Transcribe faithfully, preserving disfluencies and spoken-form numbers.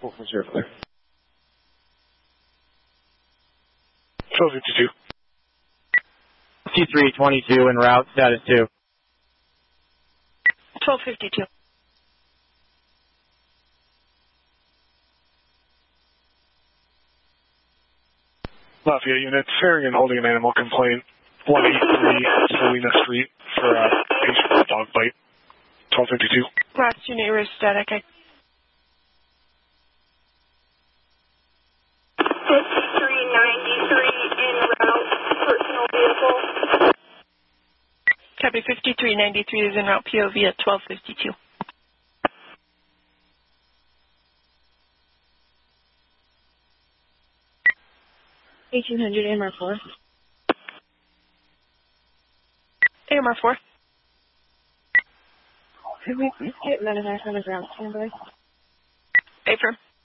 four four zero, clear. twelve fifty-two. fifty-three twenty-two en route, status two. twelve fifty-two. Lafayette unit, ferrying and holding an animal complaint. one eighty-three Selena Street for a patient with a dog bite. twelve fifty-two. Last unit, you're static. I fifty-three ninety-three en route, personal vehicle. Copy. fifty-three ninety-three is en route, P O V at twelve fifty-two. eighteen hundred A M R four. A M R four. Could we please get medevac on the ground standby? Affirm.